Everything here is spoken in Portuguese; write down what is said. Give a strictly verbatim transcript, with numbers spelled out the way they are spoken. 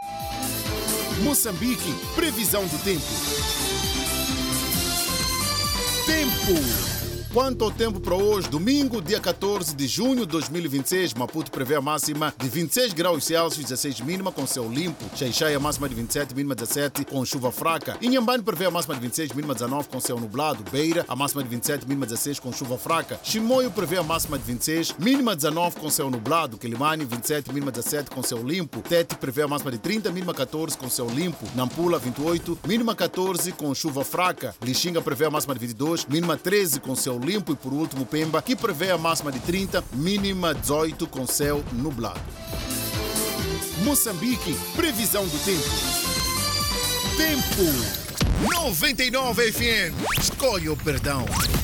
Moçambique, previsão do tempo. Tempo. Quanto ao tempo para hoje, domingo, dia catorze de junho de dois mil e vinte e seis, Maputo prevê a máxima de vinte e seis graus Celsius, dezesseis mínima com céu limpo. Xai-Xai a máxima de vinte e sete, mínima dezessete com chuva fraca. Inhambane prevê a máxima de vinte e seis, mínima dezenove com céu nublado. Beira a máxima de vinte e sete, mínima dezesseis com chuva fraca. Chimoio prevê a máxima de vinte e seis, mínima dezenove com céu nublado. Quilimane vinte e sete, mínima dezessete com céu limpo. Tete prevê a máxima de trinta, mínima catorze com céu limpo. Nampula vinte e oito, mínima catorze com chuva fraca. Lixinga prevê a máxima de vinte e dois, mínima treze com céu limpo. E por último, Pemba, que prevê a máxima de trinta, mínima dezoito com céu nublado. Moçambique, previsão do tempo. Tempo. noventa e nove F M. Escolhe o perdão.